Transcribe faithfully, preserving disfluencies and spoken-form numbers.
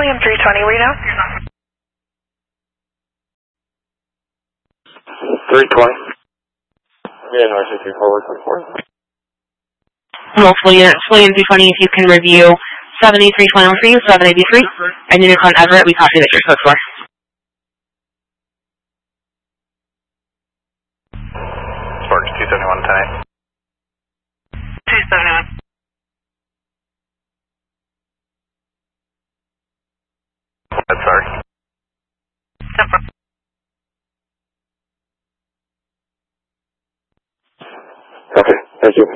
William three twenty, Reno. three twenty. Yeah, no, I should be forward for four. Multiple units, William three twenty, if you can review seven eight three twenty for you, seven eighty-three, and Unicron Everett, we copy that you're code for. Sparks two seventy-one, ten eight. two seventy-one. I'm sorry. Okay, thank you.